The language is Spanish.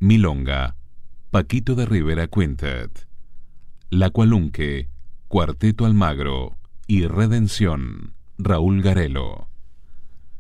Milonga, Paquito de Rivera Quintet, La Cualunque, Cuarteto Almagro y Redención, Raúl Garelo.